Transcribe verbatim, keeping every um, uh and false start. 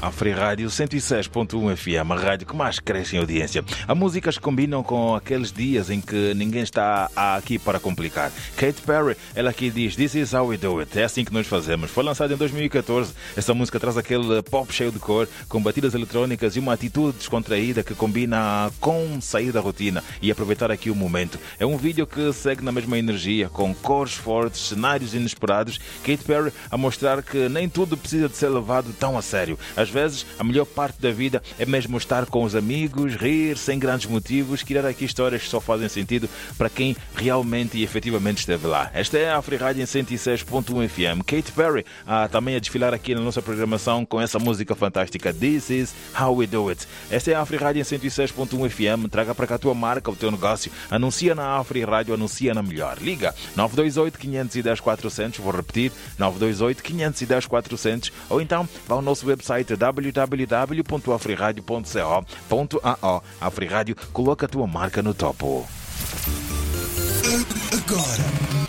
Afri Rádio cento e seis ponto um F M, a rádio que mais cresce em audiência. Há músicas que combinam com aqueles dias em que ninguém está aqui para complicar. Katy Perry, ela aqui diz This is how we do it. É assim que nós fazemos. Foi lançada em dois mil e catorze. Essa música traz aquele pop cheio de cor, com batidas eletrônicas e uma atitude descontraída que combina com sair da rotina e aproveitar aqui o momento. É um vídeo que segue na mesma energia, com cores fortes, cenários inesperados. Katy Perry a mostrar que nem tudo precisa de ser levado tão a sério. Às vezes, a melhor parte da vida é mesmo estar com os amigos, rir sem grandes motivos, criar aqui histórias que só fazem sentido para quem realmente e efetivamente esteve lá. Esta é a Afri Rádio em cento e seis ponto um F M. Katy Perry ah, também a desfilar aqui na nossa programação com essa música fantástica This is how we do it. Esta é a Afri Rádio em cento e seis ponto um F M. Traga para cá a tua marca, o teu negócio. Anuncia na Afri Rádio, anuncia na melhor. Liga nove dois oito, cinco um zero, quatro zero zero. Vou repetir, nove dois oito, cinco um zero, quatro zero zero. Ou então vá ao nosso website w w w ponto afriradio ponto co ponto a o. Afri Rádio, coloca a tua marca no topo. Agora